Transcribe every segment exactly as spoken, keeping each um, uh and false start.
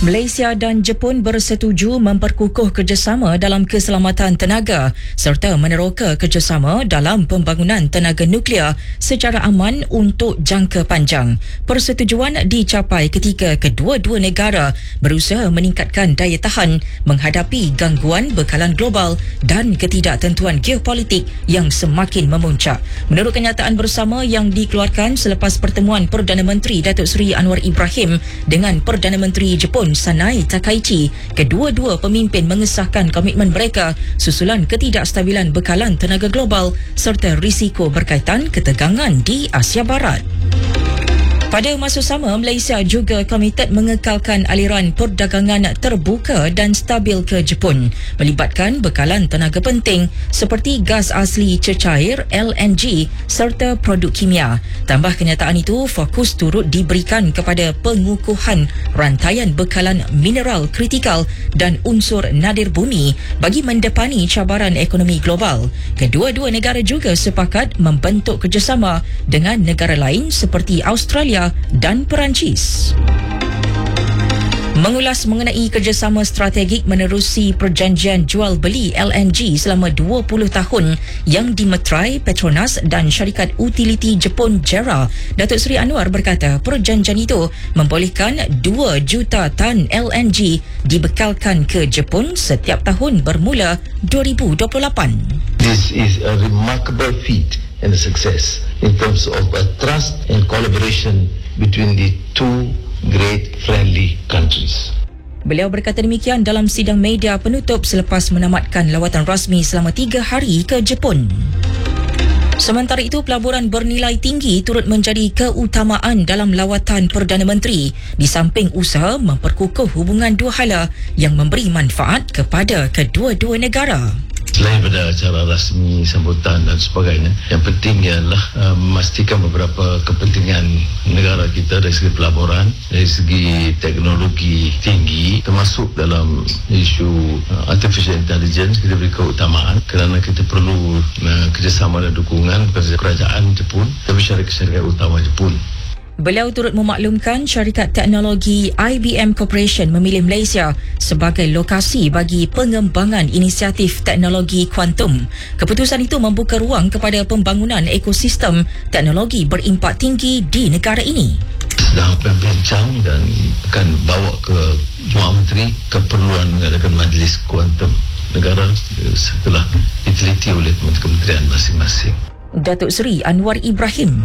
Malaysia dan Jepun bersetuju memperkukuh kerjasama dalam keselamatan tenaga serta meneroka kerjasama dalam pembangunan tenaga nuklear secara aman untuk jangka panjang. Persetujuan dicapai ketika kedua-dua negara berusaha meningkatkan daya tahan menghadapi gangguan bekalan global dan ketidaktentuan geopolitik yang semakin memuncak. Menurut kenyataan bersama yang dikeluarkan selepas pertemuan Perdana Menteri Datuk Seri Anwar Ibrahim dengan Perdana Menteri Jepun Sanai Takaichi, kedua-dua pemimpin mengesahkan komitmen mereka susulan ketidakstabilan bekalan tenaga global serta risiko berkaitan ketegangan di Asia Barat. Pada masa sama, Malaysia juga komited mengekalkan aliran perdagangan terbuka dan stabil ke Jepun melibatkan bekalan tenaga penting seperti gas asli cecair L N G serta produk kimia. Tambah kenyataan itu, fokus turut diberikan kepada pengukuhan rantaian bekalan mineral kritikal dan unsur nadir bumi bagi mendepani cabaran ekonomi global. Kedua-dua negara juga sepakat membentuk kerjasama dengan negara lain seperti Australia dan Perancis. Mengulas mengenai kerjasama strategik menerusi perjanjian jual beli L N G selama dua puluh tahun yang dimeterai Petronas dan syarikat utiliti Jepun JERA, Datuk Seri Anwar berkata perjanjian itu membolehkan dua juta tan L N G dibekalkan ke Jepun setiap tahun bermula dua ribu dua puluh lapan. This is a remarkable feat and a success in terms of a trust and collaboration between the two great friendly countries. Beliau berkata demikian dalam sidang media penutup selepas menamatkan lawatan rasmi selama tiga hari ke Jepun. Sementara itu, pelaburan bernilai tinggi turut menjadi keutamaan dalam lawatan Perdana Menteri di samping usaha memperkukuh hubungan dua hala yang memberi manfaat kepada kedua-dua negara. Selain pada acara rasmi sambutan dan sebagainya, yang penting ialah uh, memastikan beberapa kepentingan negara kita dari segi pelaburan, dari segi teknologi tinggi, termasuk dalam isu uh, artificial intelligence. Kita beri keutamaan kerana kita perlu uh, kerjasama dan dukungan kepada kerajaan Jepun dan syarikat-syarikat utama Jepun. Beliau turut memaklumkan syarikat teknologi I B M Corporation memilih Malaysia sebagai lokasi bagi pengembangan inisiatif teknologi kuantum. Keputusan itu membuka ruang kepada pembangunan ekosistem teknologi berimpak tinggi di negara ini. Sedang berbincang dan akan bawa ke Jemaah Menteri keperluan mengadakan majlis kuantum negara setelah diteliti oleh kementerian masing-masing. Datuk Seri Anwar Ibrahim.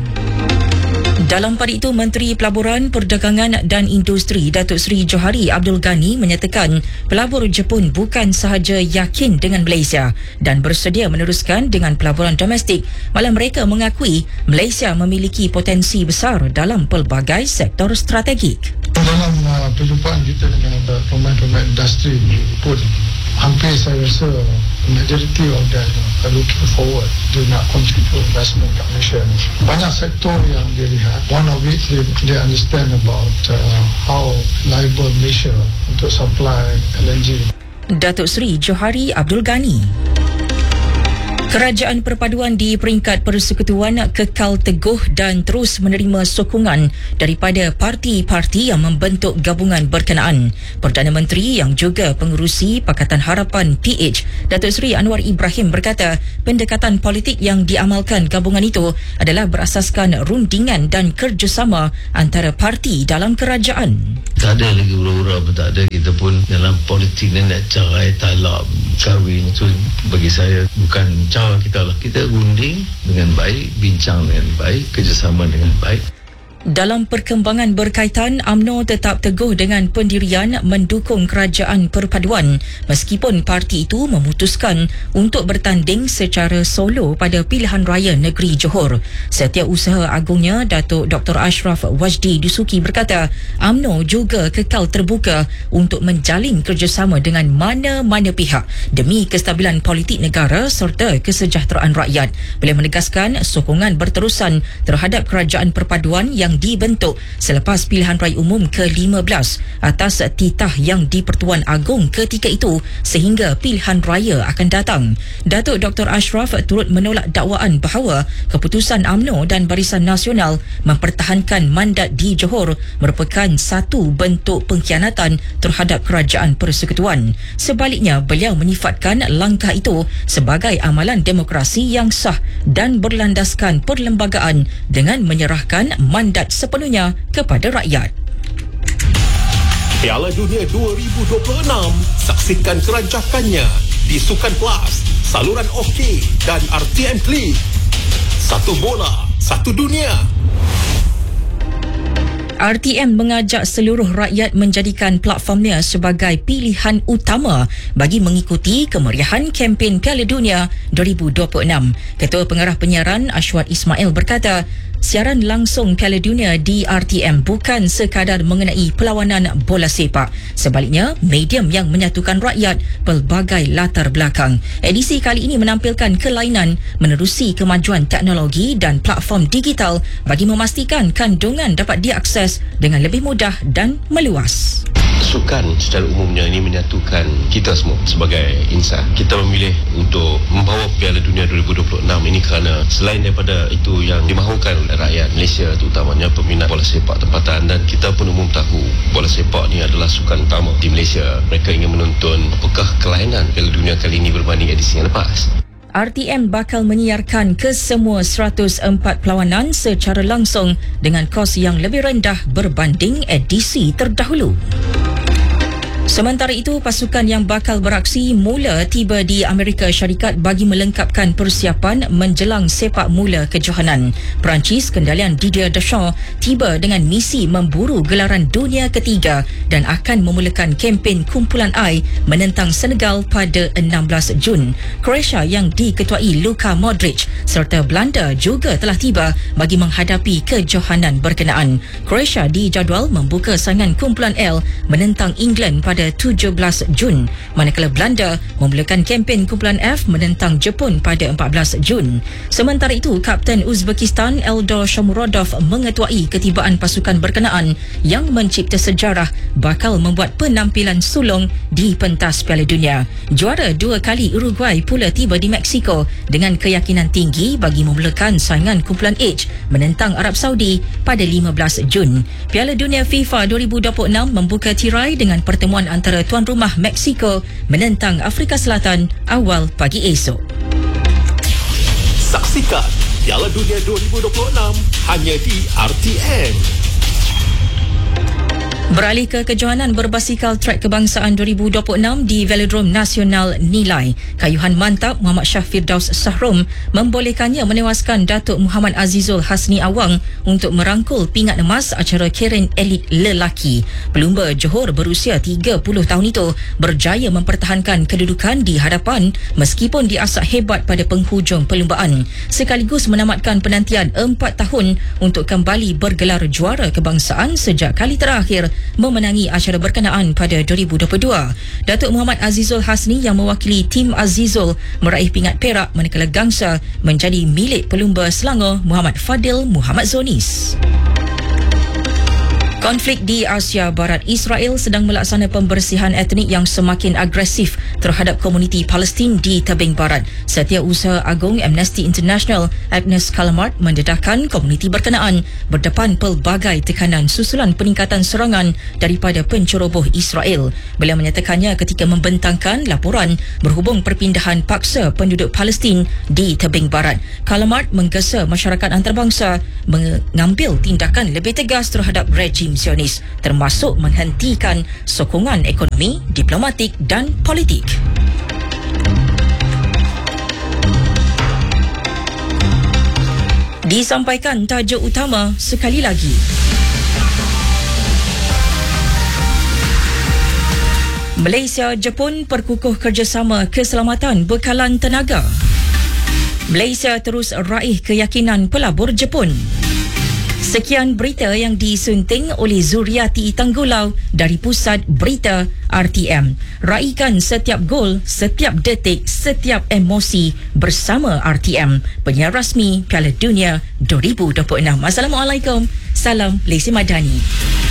Dalam pada itu, Menteri Pelaburan, Perdagangan dan Industri Datuk Seri Johari Abdul Ghani menyatakan pelabur Jepun bukan sahaja yakin dengan Malaysia dan bersedia meneruskan dengan pelaburan domestik, malah mereka mengakui Malaysia memiliki potensi besar dalam pelbagai sektor strategik. Dalam uh, perjumpaan kita dengan uh, pemain-pemain industri pun hampir saya rasa majority of them are looking forward to nak contribute investment kat Malaysia ni. Banyak sektor yang dia lihat. One of it, they, they understand about uh, how liable Malaysia untuk supply L N G. Datuk Seri Johari Abdul Ghani. Kerajaan Perpaduan di peringkat Persekutuan kekal teguh dan terus menerima sokongan daripada parti-parti yang membentuk gabungan berkenaan. Perdana Menteri yang juga pengerusi Pakatan Harapan P H, Datuk Seri Anwar Ibrahim berkata pendekatan politik yang diamalkan gabungan itu adalah berasaskan rundingan dan kerjasama antara parti dalam kerajaan. Tak ada lagi ura-ura pun tak ada. Kita pun dalam politik ni nak cerai, talak, kahwin, itu bagi saya bukan cara kita lah. Kita runding dengan baik, bincang dengan baik, kerjasama dengan baik. Dalam perkembangan berkaitan, U M N O tetap teguh dengan pendirian mendukung kerajaan perpaduan meskipun parti itu memutuskan untuk bertanding secara solo pada pilihan raya negeri Johor. Setiausaha Agungnya Datuk Doktor Ashraf Wajdi Dusuki berkata U M N O juga kekal terbuka untuk menjalin kerjasama dengan mana-mana pihak demi kestabilan politik negara serta kesejahteraan rakyat. Beliau menegaskan sokongan berterusan terhadap kerajaan perpaduan yang yang dibentuk selepas pilihan raya umum ke lima belas atas titah yang di Pertuan Agong ketika itu sehingga pilihan raya akan datang. Datuk Doktor Ashraf turut menolak dakwaan bahawa keputusan U M N O dan Barisan Nasional mempertahankan mandat di Johor merupakan satu bentuk pengkhianatan terhadap kerajaan persekutuan. Sebaliknya, beliau menyifatkan langkah itu sebagai amalan demokrasi yang sah dan berlandaskan perlembagaan dengan menyerahkan mandat sepenuhnya kepada rakyat. Piala Dunia dua ribu dua puluh enam, saksikan kerancakannya di Sukan Plus, saluran OK dan R T M Klik. Satu bola, satu dunia. R T M mengajak seluruh rakyat menjadikan platformnya sebagai pilihan utama bagi mengikuti kemeriahan kempen Piala Dunia dua ribu dua puluh enam. Ketua Pengarah Penyiaran Ashwat Ismail berkata, siaran langsung Piala Dunia di R T M bukan sekadar mengenai perlawanan bola sepak. Sebaliknya, medium yang menyatukan rakyat pelbagai latar belakang. Edisi kali ini menampilkan kelainan menerusi kemajuan teknologi dan platform digital bagi memastikan kandungan dapat diakses dengan lebih mudah dan meluas. Sukan secara umumnya ini menyatukan kita semua sebagai insan. Kita memilih untuk membawa Piala Dunia dua ribu dua puluh enam ini kerana selain daripada itu yang dimahukan oleh rakyat Malaysia, terutamanya peminat bola sepak tempatan, dan kita pun umum tahu bola sepak ni adalah sukan utama di Malaysia. Mereka ingin menonton apakah kelainan Piala Dunia kali ini berbanding edisi yang lepas. R T M bakal menyiarkan ke semua seratus empat perlawanan secara langsung dengan kos yang lebih rendah berbanding edisi terdahulu. Sementara itu, pasukan yang bakal beraksi mula tiba di Amerika Syarikat bagi melengkapkan persiapan menjelang sepak mula kejohanan. Perancis kendalian Didier Deschamps tiba dengan misi memburu gelaran dunia ketiga dan akan memulakan kempen kumpulan I menentang Senegal pada enam belas Jun. Croatia yang diketuai Luka Modric serta Belanda juga telah tiba bagi menghadapi kejohanan berkenaan. Croatia dijadual membuka saingan kumpulan L menentang England pada tujuh belas Jun, manakala Belanda memulakan kempen kumpulan F menentang Jepun pada empat belas Jun. Sementara itu, Kapten Uzbekistan Eldor Shomurodov mengetuai ketibaan pasukan berkenaan yang mencipta sejarah bakal membuat penampilan sulung di pentas Piala Dunia. Juara dua kali Uruguay pula tiba di Mexico dengan keyakinan tinggi bagi memulakan saingan kumpulan H menentang Arab Saudi pada lima belas Jun. Piala Dunia FIFA dua ribu dua puluh enam membuka tirai dengan pertemuan antara tuan rumah Mexico menentang Afrika Selatan awal pagi esok. Saksikan Piala Dunia dua ribu dua puluh enam hanya di R T M. Beralih ke kejohanan berbasikal trek kebangsaan dua ribu dua puluh enam di Velodrome Nasional Nilai, kayuhan mantap Muhammad Shah Firdaus Sahrom membolehkannya menewaskan Datuk Muhammad Azizul Hasni Awang untuk merangkul pingat emas acara Karen Elit lelaki. Pelumba Johor berusia tiga puluh tahun itu berjaya mempertahankan kedudukan di hadapan meskipun diasak hebat pada penghujung perlumbaan, sekaligus menamatkan penantian empat tahun untuk kembali bergelar juara kebangsaan sejak kali terakhir memenangi acara berkenaan pada dua ribu dua puluh dua. Datuk Muhammad Azizul Hasni yang mewakili tim Azizul meraih pingat perak, manakala gangsa menjadi milik pelumba Selangor Muhammad Fadil Muhammad Zonis. Konflik di Asia Barat, Israel sedang melaksana pembersihan etnik yang semakin agresif terhadap komuniti Palestin di tebing barat. Setiausaha Agung Amnesty International Agnes Callamard mendedahkan komuniti berkenaan berdepan pelbagai tekanan susulan peningkatan serangan daripada penceroboh Israel. Beliau menyatakannya ketika membentangkan laporan berhubung perpindahan paksa penduduk Palestin di tebing barat. Callamard menggesa masyarakat antarabangsa mengambil tindakan lebih tegas terhadap rejim Zionis, termasuk menghentikan sokongan ekonomi, diplomatik dan politik. Disampaikan tajuk utama sekali lagi. Malaysia-Jepun perkukuh kerjasama keselamatan bekalan tenaga. Malaysia terus raih keyakinan pelabur Jepun. Sekian berita yang disunting oleh Zuriati Tanggulau dari Pusat Berita R T M. Raikan setiap gol, setiap detik, setiap emosi bersama R T M, penyiar rasmi Piala Dunia dua ribu dua puluh enam. Assalamualaikum. Salam, Lesi Madani.